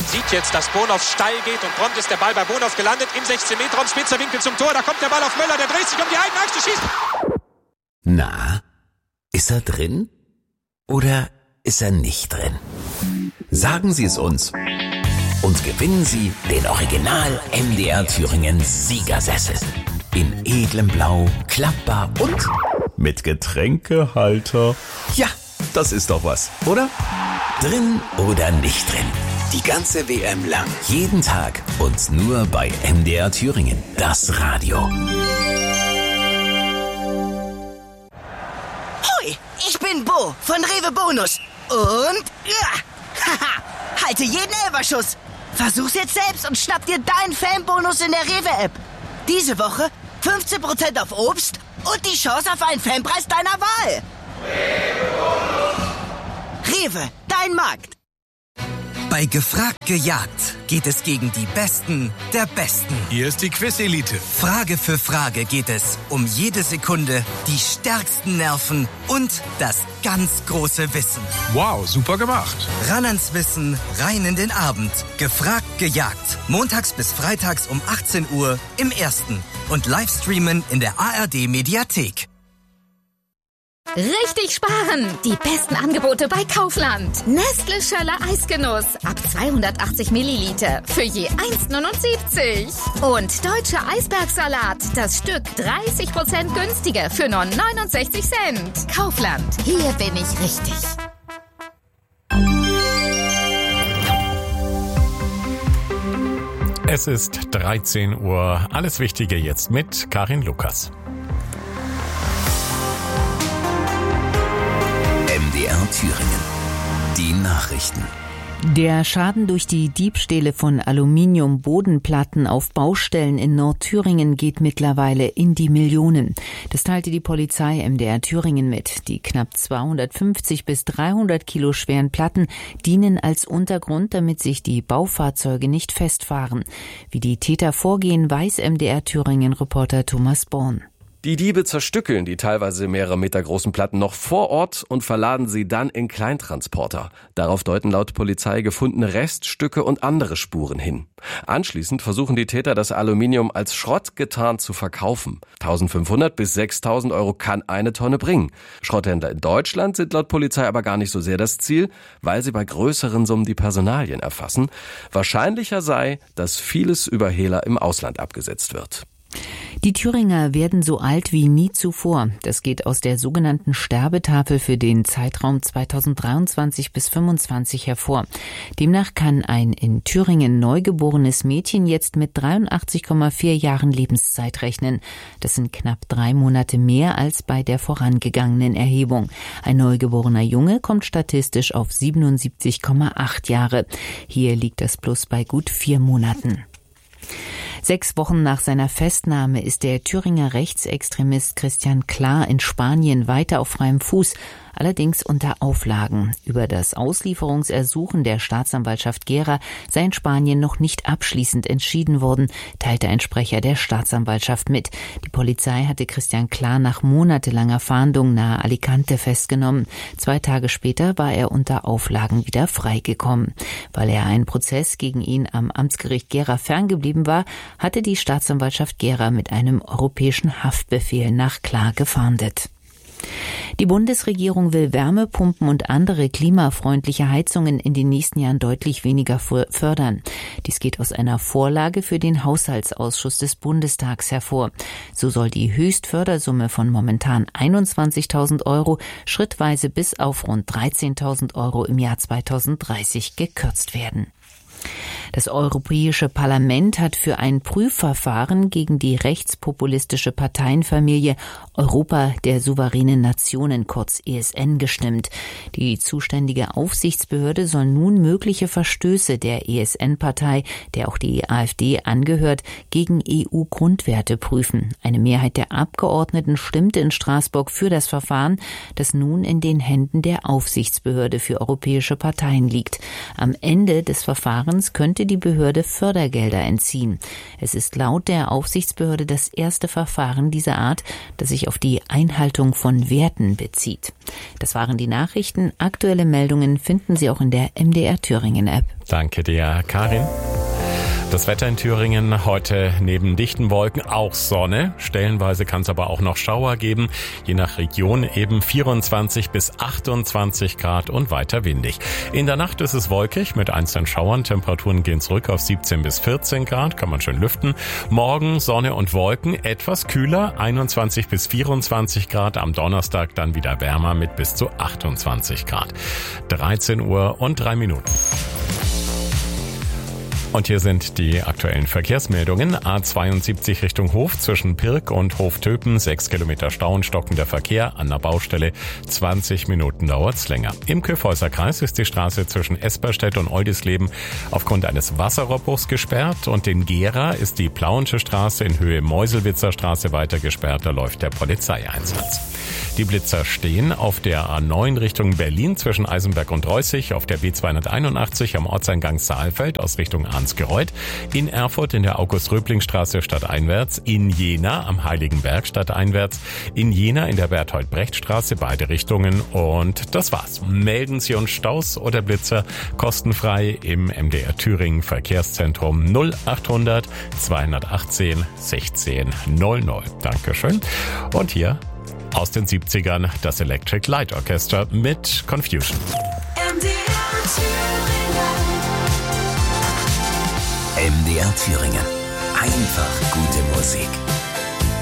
sieht jetzt, dass Bonhoff steil geht und prompt ist der Ball bei Bonhoff gelandet im 16-Meter-Raum, spitzer Winkel zum Tor. Da kommt der Ball auf Möller, der dreht sich um die eigene Achse, schießt. Na, ist er drin? Oder ist er nicht drin? Sagen Sie es uns. Und gewinnen Sie den Original MDR Thüringen Siegersessel. In edlem Blau, klappbar und mit Getränkehalter. Ja, das ist doch was, oder? Drin oder nicht drin? Die ganze WM lang. Jeden Tag und nur bei MDR Thüringen. Das Radio. Hoi, ich bin Bo von Rewe Bonus. Und halte jeden Elferschuss. Versuch's jetzt selbst und schnapp dir deinen Fanbonus in der Rewe-App. Diese Woche 15% auf Obst und die Chance auf einen Fanpreis deiner Wahl. Rewe, dein Markt. Bei Gefragt gejagt geht es gegen die Besten der Besten. Hier ist die Quiz-Elite. Frage für Frage geht es um jede Sekunde, die stärksten Nerven und das ganz große Wissen. Wow, super gemacht. Ran ans Wissen, rein in den Abend. Gefragt gejagt. Montags bis freitags um 18 Uhr im Ersten. Und Livestreamen in der ARD-Mediathek. Richtig sparen! Die besten Angebote bei Kaufland. Nestle Schöller Eisgenuss ab 280 Milliliter für je 1,79. Und Deutscher Eisbergsalat, das Stück 30% günstiger für nur 69 Cent. Kaufland, hier bin ich richtig. Es ist 13 Uhr. Alles Wichtige jetzt mit Karin Lukas. MDR Thüringen. Die Nachrichten. Der Schaden durch die Diebstähle von Aluminiumbodenplatten auf Baustellen in Nordthüringen geht mittlerweile in die Millionen. Das teilte die Polizei MDR Thüringen mit. Die knapp 250 bis 300 Kilo schweren Platten dienen als Untergrund, damit sich die Baufahrzeuge nicht festfahren. Wie die Täter vorgehen, weiß MDR Thüringen-Reporter Thomas Born. Die Diebe zerstückeln die teilweise mehrere Meter großen Platten noch vor Ort und verladen sie dann in Kleintransporter. Darauf deuten laut Polizei gefundene Reststücke und andere Spuren hin. Anschließend versuchen die Täter, das Aluminium als Schrott getarnt zu verkaufen. 1.500 bis 6.000 Euro kann eine Tonne bringen. Schrotthändler in Deutschland sind laut Polizei aber gar nicht so sehr das Ziel, weil sie bei größeren Summen die Personalien erfassen. Wahrscheinlicher sei, dass vieles über Hehler im Ausland abgesetzt wird. Die Thüringer werden so alt wie nie zuvor. Das geht aus der sogenannten Sterbetafel für den Zeitraum 2023 bis 2025 hervor. Demnach kann ein in Thüringen neugeborenes Mädchen jetzt mit 83,4 Jahren Lebenszeit rechnen. Das sind knapp 3 Monate mehr als bei der vorangegangenen Erhebung. Ein neugeborener Junge kommt statistisch auf 77,8 Jahre. Hier liegt das Plus bei gut 4 Monaten. 6 Wochen nach seiner Festnahme ist der Thüringer Rechtsextremist Christian Klar in Spanien weiter auf freiem Fuß, allerdings unter Auflagen. Über das Auslieferungsersuchen der Staatsanwaltschaft Gera sei in Spanien noch nicht abschließend entschieden worden, teilte ein Sprecher der Staatsanwaltschaft mit. Die Polizei hatte Christian Klar nach monatelanger Fahndung nahe Alicante festgenommen. 2 Tage später war er unter Auflagen wieder freigekommen. Weil er einen Prozess gegen ihn am Amtsgericht Gera ferngeblieben war, hatte die Staatsanwaltschaft Gera mit einem europäischen Haftbefehl nach Klar gefahndet. Die Bundesregierung will Wärmepumpen und andere klimafreundliche Heizungen in den nächsten Jahren deutlich weniger fördern. Dies geht aus einer Vorlage für den Haushaltsausschuss des Bundestags hervor. So soll die Höchstfördersumme von momentan 21.000 Euro schrittweise bis auf rund 13.000 Euro im Jahr 2030 gekürzt werden. Das Europäische Parlament hat für ein Prüfverfahren gegen die rechtspopulistische Parteienfamilie Europa der souveränen Nationen, kurz ESN, gestimmt. Die zuständige Aufsichtsbehörde soll nun mögliche Verstöße der ESN-Partei, der auch die AfD angehört, gegen EU-Grundwerte prüfen. Eine Mehrheit der Abgeordneten stimmte in Straßburg für das Verfahren, das nun in den Händen der Aufsichtsbehörde für europäische Parteien liegt. Am Ende des Verfahrens könnte könnte die Behörde Fördergelder entziehen. Es ist laut der Aufsichtsbehörde das erste Verfahren dieser Art, das sich auf die Einhaltung von Werten bezieht. Das waren die Nachrichten. Aktuelle Meldungen finden Sie auch in der MDR Thüringen App. Danke dir, Karin. Das Wetter in Thüringen heute neben dichten Wolken auch Sonne. Stellenweise kann es aber auch noch Schauer geben. Je nach Region eben 24 bis 28 Grad und weiter windig. In der Nacht ist es wolkig mit einzelnen Schauern. Temperaturen gehen zurück auf 17 bis 14 Grad. Kann man schön lüften. Morgen Sonne und Wolken. Etwas kühler. 21 bis 24 Grad. Am Donnerstag dann wieder wärmer mit bis zu 28 Grad. 13 Uhr und 3 Minuten. Und hier sind die aktuellen Verkehrsmeldungen. A72 Richtung Hof zwischen Pirk und Hoftöpen. 6 Kilometer Stau und stockender Verkehr an der Baustelle. 20 Minuten dauert's länger. Im Kyffhäuser Kreis ist die Straße zwischen Esperstedt und Oldisleben aufgrund eines Wasserrohrbruchs gesperrt. Und in Gera ist die Plauensche Straße in Höhe Meuselwitzer Straße weiter gesperrt. Da läuft der Polizeieinsatz. Die Blitzer stehen auf der A9 Richtung Berlin zwischen Eisenberg und Reußig, auf der B281 am Ortseingang Saalfeld aus Richtung Arnsgereuth, in Erfurt in der August-Röbling-Straße stadteinwärts, in Jena am Heiligenberg stadteinwärts, in Jena in der Berthold-Brecht-Straße beide Richtungen und das war's. Melden Sie uns Staus oder Blitzer kostenfrei im MDR Thüringen Verkehrszentrum 0800 218 16 00. Dankeschön. Und hier aus den 70ern das Electric Light Orchestra mit Confusion. MDR Thüringen. Einfach gute Musik.